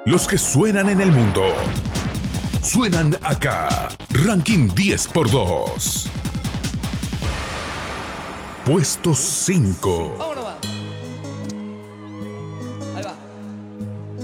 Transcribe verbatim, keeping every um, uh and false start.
Los que suenan en el mundo, suenan acá. Ranking diez por dos. Puesto cinco.